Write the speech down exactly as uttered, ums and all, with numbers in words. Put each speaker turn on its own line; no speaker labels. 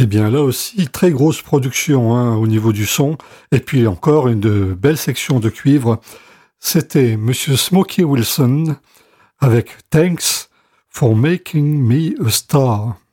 Eh bien là aussi, très grosse production hein, au niveau du son, et puis encore une de belle section de cuivre. C'était Monsieur Smokey Wilson avec Thanks for Making Me a Star.